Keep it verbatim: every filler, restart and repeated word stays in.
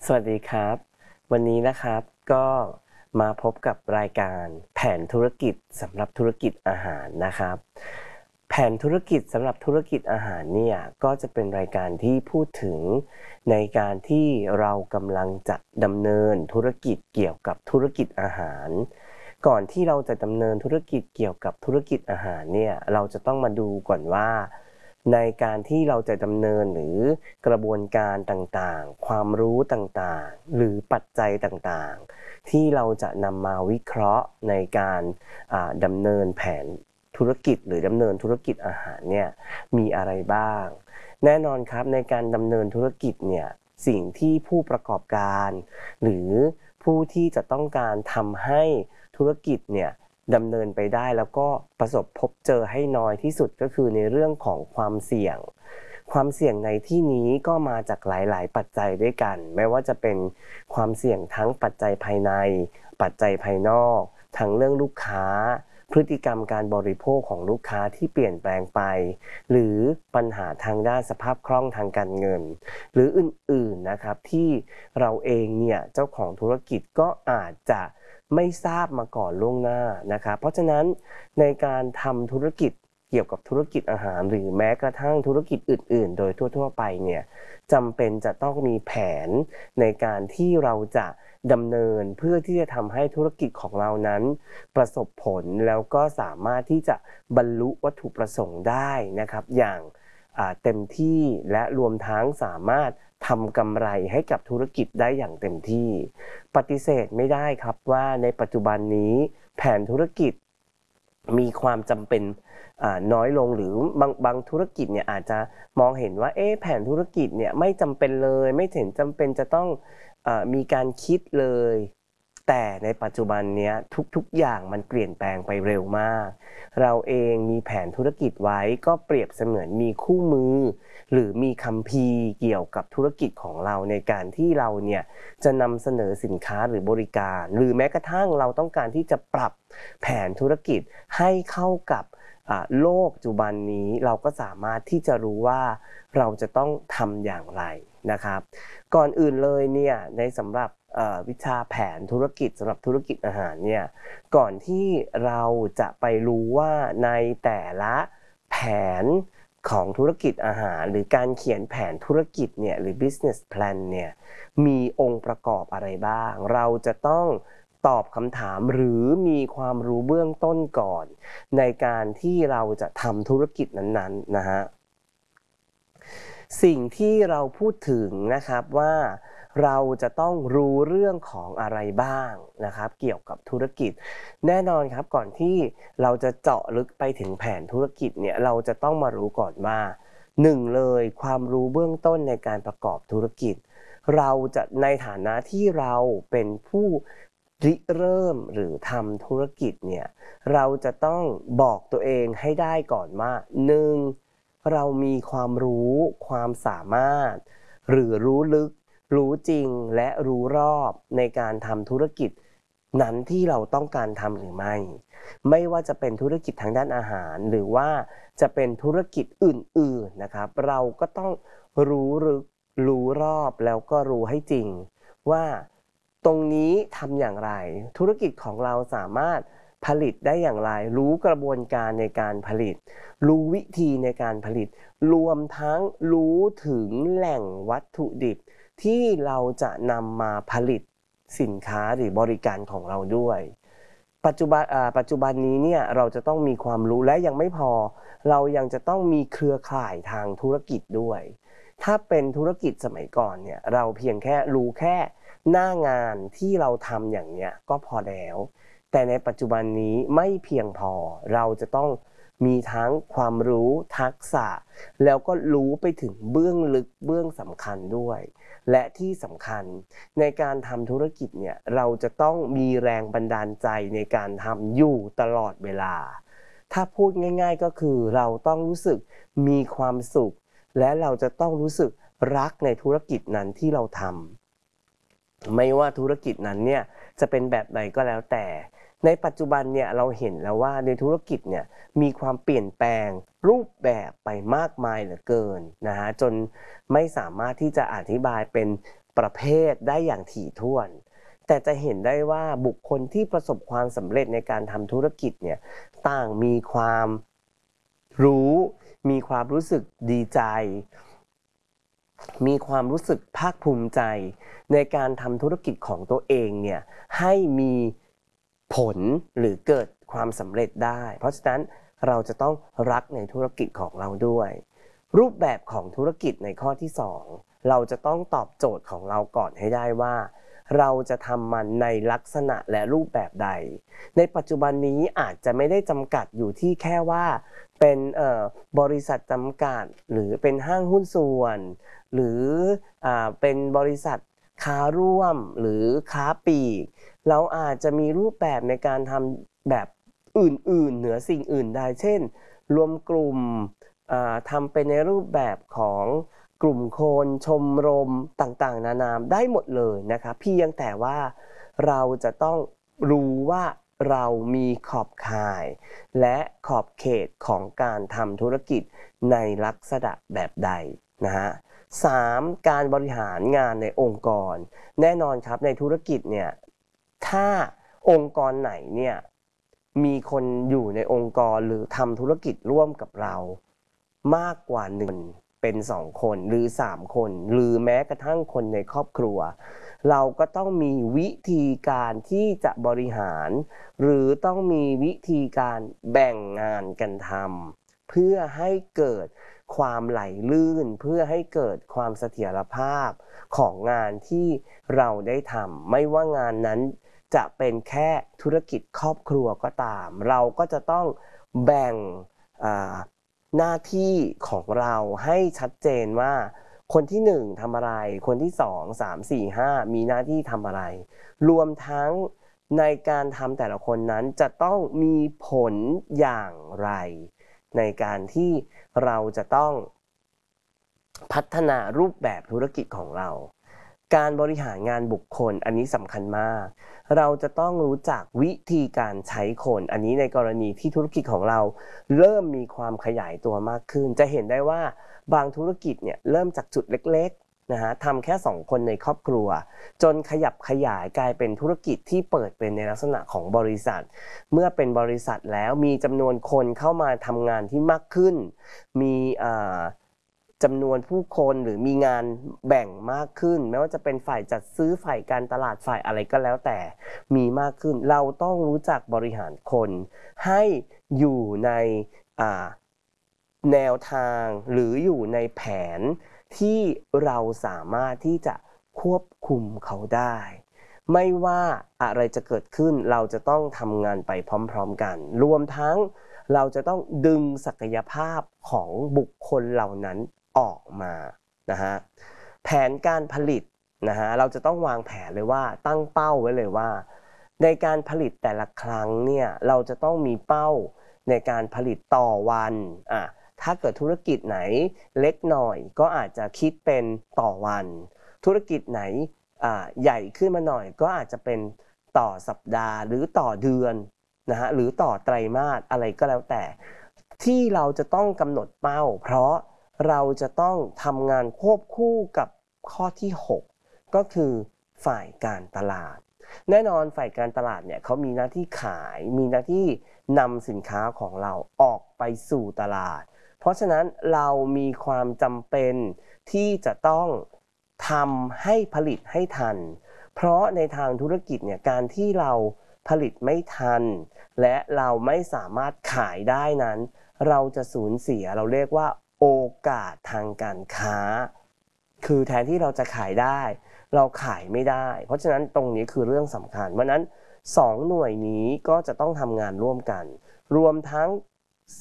สวัสดีครับวันนี้นะครับก็มาพบกับรายการแผนธุรกิจสำหรับธุรกิจอาหารนะครับแผนธุรกิจสำหรับธุรกิจอาหารเนี่ยก็จะเป็นรายการที่พูดถึงในการที่เรากำลังจะดำเนินธุรกิจเกี่ยวกับธุรกิจอาหารก่อนที่เราจะดำเนินธุรกิจเกี่ยวกับธุรกิจอาหารเนี่ยเราจะต้องมาดูก่อนว่าในการที่เราจะดำเนินหรือกระบวนการต่างๆความรู้ต่างๆหรือปัจจัยต่างๆที่เราจะนำมาวิเคราะห์ในการดำเนินแผนธุรกิจหรือดำเนินธุรกิจอาหารเนี่ยมีอะไรบ้างแน่นอนครับในการดำเนินธุรกิจเนี่ยสิ่งที่ผู้ประกอบการหรือผู้ที่จะต้องการทำให้ธุรกิจเนี่ยดำเนินไปได้แล้วก็ประสบพบเจอให้น้อยที่สุดก็คือในเรื่องของความเสี่ยงความเสี่ยงในที่นี้ก็มาจากหลายๆปัจจัยด้วยกันไม่ว่าจะเป็นความเสี่ยงทั้งปัจจัยภายในปัจจัยภายนอกทั้งเรื่องลูกค้าพฤติกรรมการบริโภคของลูกค้าที่เปลี่ยนแปลงไปหรือปัญหาทางด้านสภาพคล่องทางการเงินหรืออื่นๆนะครับที่เราเองเนี่ยเจ้าของธุรกิจก็อาจจะไม่ทราบมาก่อนล่วงหน้านะครับเพราะฉะนั้นในการทำธุรกิจเกี่ยวกับธุรกิจอาหารหรือแม้กระทั่งธุรกิจอื่นๆโดยทั่วๆไปเนี่ยจำเป็นจะต้องมีแผนในการที่เราจะดำเนินเพื่อที่จะทำให้ธุรกิจของเรานั้นประสบผลแล้วก็สามารถที่จะบรรลุวัตถุประสงค์ได้นะครับอย่างเต็มที่และรวมทั้งสามารถทำกำไรให้กับธุรกิจได้อย่างเต็มที่ปฏิเสธไม่ได้ครับว่าในปัจจุบันนี้แผนธุรกิจมีความจำเป็นน้อยลงหรือบางบางธุรกิจเนี่ยอาจจะมองเห็นว่าเอ๊ะแผนธุรกิจเนี่ยไม่จำเป็นเลยไม่เห็นจำเป็นจะต้องเอ่อมีการคิดเลยแต่ในปัจจุบันเนี้ยทุกๆอย่างมันเปลี่ยนแปลงไปเร็วมากเราเองมีแผนธุรกิจไว้ก็เปรียบเสมือนมีคู่มือหรือมีคัมภีร์เกี่ยวกับธุรกิจของเราในการที่เราเนี่ยจะนำเสนอสินค้าหรือบริการหรือแม้กระทั่งเราต้องการที่จะปรับแผนธุรกิจให้เข้ากับโลกปัจจุบันนี้เราก็สามารถที่จะรู้ว่าเราจะต้องทำอย่างไรนะครับก่อนอื่นเลยเนี่ยในสำหรับวิชาแผนธุรกิจสำหรับธุรกิจอาหารเนี่ยก่อนที่เราจะไปรู้ว่าในแต่ละแผนของธุรกิจอาหารหรือการเขียนแผนธุรกิจเนี่ยหรือ business plan เนี่ยมีองค์ประกอบอะไรบ้างเราจะต้องตอบคำถามหรือมีความรู้เบื้องต้นก่อนในการที่เราจะทำธุรกิจนั้นๆนะฮะสิ่งที่เราพูดถึงนะครับว่าเราจะต้องรู้เรื่องของอะไรบ้างนะครับเกี่ยวกับธุรกิจแน่นอนครับก่อนที่เราจะเจาะลึกไปถึงแผนธุรกิจเนี่ยเราจะต้องมารู้ก่อนว่าหนึ่งเลยความรู้เบื้องต้นในการประกอบธุรกิจเราจะในฐานะที่เราเป็นผู้ริเริ่มหรือทำธุรกิจเนี่ยเราจะต้องบอกตัวเองให้ได้ก่อนว่าหนึ่งเรามีความรู้ความสามารถหรือรู้ลึกรู้จริงและรู้รอบในการทำธุรกิจนั้นที่เราต้องการทำหรือไม่ไม่ว่าจะเป็นธุรกิจทางด้านอาหารหรือว่าจะเป็นธุรกิจอื่นๆนะครับเราก็ต้องรู้ลึกรู้รอบแล้วก็รู้ให้จริงว่าตรงนี้ทำอย่างไรธุรกิจของเราสามารถผลิตได้อย่างไรรู้กระบวนการในการผลิตรู้วิธีในการผลิตรวมทั้งรู้ถึงแหล่งวัตถุดิบที่เราจะนำมาผลิตสินค้าหรือบริการของเราด้วยปัจจุบันอ่าปัจจุบันนี้เนี่ยเราจะต้องมีความรู้และยังไม่พอเรายังจะต้องมีเครือข่ายทางธุรกิจด้วยถ้าเป็นธุรกิจสมัยก่อนเนี่ยเราเพียงแค่รู้แค่หน้างานที่เราทำอย่างเนี้ยก็พอแล้วแต่ในปัจจุบันนี้ไม่เพียงพอเราจะต้องมีทั้งความรู้ทักษะแล้วก็รู้ไปถึงเบื้องลึกเบื้องสำคัญด้วยและที่สำคัญในการทำธุรกิจเนี่ยเราจะต้องมีแรงบันดาลใจในการทำอยู่ตลอดเวลาถ้าพูดง่ายๆก็คือเราต้องรู้สึกมีความสุขและเราจะต้องรู้สึกรักในธุรกิจนั้นที่เราทำไม่ว่าธุรกิจนั้นเนี่ยจะเป็นแบบใดก็แล้วแต่ในปัจจุบันเนี่ยเราเห็นแล้วว่าในธุรกิจเนี่ยมีความเปลี่ยนแปลงรูปแบบไปมากมายเหลือเกินนะฮะจนไม่สามารถที่จะอธิบายเป็นประเภทได้อย่างถี่ถ้วนแต่จะเห็นได้ว่าบุคคลที่ประสบความสำเร็จในการทำธุรกิจเนี่ยต่างมีความรู้มีความรู้สึกดีใจมีความรู้สึกภาคภูมิใจในการทำธุรกิจของตัวเองเนี่ยให้มีผลหรือเกิดความสำเร็จได้เพราะฉะนั้นเราจะต้องรักในธุรกิจของเราด้วยรูปแบบของธุรกิจในข้อที่สองเราจะต้องตอบโจทย์ของเราก่อนให้ได้ว่าเราจะทำมันในลักษณะและรูปแบบใดในปัจจุบันนี้อาจจะไม่ได้จำกัดอยู่ที่แค่ว่าเป็นเอ่อบริษัทจำกัดหรือเป็นห้างหุ้นส่วนหรืออ่าเป็นบริษัทค้าร่วมหรือค้าปลีกเราอาจจะมีรูปแบบในการทำแบบอื่นๆเหนือสิ่งอื่นใดเช่นรวมกลุ่มทำเป็นในรูปแบบของกลุ่มคนชมรมต่างๆนานาได้หมดเลยนะครับเพียงแต่ว่าเราจะต้องรู้ว่าเรามีขอบข่ายและขอบเขตของการทำธุรกิจในลักษณะแบบใดนะฮะสามการบริหารงานในองค์กรแน่นอนครับในธุรกิจเนี่ยถ้าองค์กรไหนเนี่ยมีคนอยู่ในองค์กรหรือทำธุรกิจร่วมกับเรามากกว่าหนึ่งเป็นสองคนหรือสามคนหรือแม้กระทั่งคนในครอบครัวเราก็ต้องมีวิธีการที่จะบริหารหรือต้องมีวิธีการแบ่งงานกันทำเพื่อให้เกิดความไหลลื่นเพื่อให้เกิดความเสถียรภาพของงานที่เราได้ทำไม่ว่างานนั้นจะเป็นแค่ธุรกิจครอบครัวก็ตามเราก็จะต้องแบ่งหน้าที่ของเราให้ชัดเจนว่าคนที่หนึ่งทำอะไรคนที่สอง สาม สี่ ห้ามีหน้าที่ทำอะไรรวมทั้งในการทำแต่ละคนนั้นจะต้องมีผลอย่างไรในการที่เราจะต้องพัฒนารูปแบบธุรกิจของเราการบริหารงานบุคคลอันนี้สำคัญมากเราจะต้องรู้จักวิธีการใช้คนอันนี้ในกรณีที่ธุรกิจของเราเริ่มมีความขยายตัวมากขึ้นจะเห็นได้ว่าบางธุรกิจเนี่ยเริ่มจากจุดเล็กๆนะฮะทำแค่สองคนในครอบครัวจนขยับขยายกลายเป็นธุรกิจที่เปิดเป็นในลักษณะของบริษัทเมื่อเป็นบริษัทแล้วมีจำนวนคนเข้ามาทำงานที่มากขึ้นมีอ่าจำนวนผู้คนหรือมีงานแบ่งมากขึ้นไม่ว่าจะเป็นฝ่ายจัดซื้อฝ่ายการตลาดฝ่ายอะไรก็แล้วแต่มีมากขึ้นเราต้องรู้จักบริหารคนให้อยู่ในแนวทางหรืออยู่ในแผนที่เราสามารถที่จะควบคุมเขาได้ไม่ว่าอะไรจะเกิดขึ้นเราจะต้องทำงานไปพร้อมๆกันรวมทั้งเราจะต้องดึงศักยภาพของบุคคลเหล่านั้นออกมานะฮะแผนการผลิตนะฮะเราจะต้องวางแผนเลยว่าตั้งเป้าไว้เลยว่าในการผลิตแต่ละครั้งเนี่ยเราจะต้องมีเป้าในการผลิตต่อวันอ่ะถ้าเกิดธุรกิจไหนเล็กหน่อยก็อาจจะคิดเป็นต่อวันธุรกิจไหนอ่าใหญ่ขึ้นมาหน่อยก็อาจจะเป็นต่อสัปดาห์หรือต่อเดือนนะฮะหรือต่อไตรมาสอะไรก็แล้วแต่ที่เราจะต้องกำหนดเป้าเพราะเราจะต้องทำงานควบคู่กับข้อที่หกก็คือฝ่ายการตลาดแน่นอนฝ่ายการตลาดเนี่ยเขามีหน้าที่ขายมีหน้าที่นำสินค้าของเราออกไปสู่ตลาดเพราะฉะนั้นเรามีความจำเป็นที่จะต้องทำให้ผลิตให้ทันเพราะในทางธุรกิจเนี่ยการที่เราผลิตไม่ทันและเราไม่สามารถขายได้นั้นเราจะสูญเสียเราเรียกว่าโอกาสทางการค้าคือแทนที่เราจะขายได้เราขายไม่ได้เพราะฉะนั้นตรงนี้คือเรื่องสำคัญเพราะนั้นสองหน่วยนี้ก็จะต้องทำงานร่วมกันรวมทั้ง